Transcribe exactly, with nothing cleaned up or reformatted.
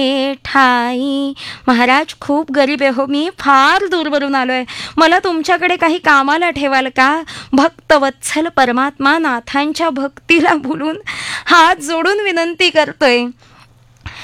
ठाई. महाराज, खूप गरीब आहे हो मी, फार दूरवरून आलो आहे, मला तुमच्याकडे काही कामाला ठेवाल का? भक्तवत्सल परमात्मा नाथांच्या भक्तीला भुलून हात जोडून विनंती करतोय.